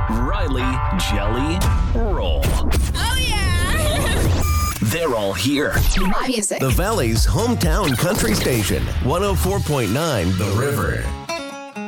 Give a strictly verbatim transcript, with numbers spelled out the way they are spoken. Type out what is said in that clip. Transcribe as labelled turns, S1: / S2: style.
S1: Riley, Jelly, Roll.
S2: Oh, yeah!
S1: They're all here.
S2: My music.
S3: The Valley's hometown country station, one oh four point nine The River.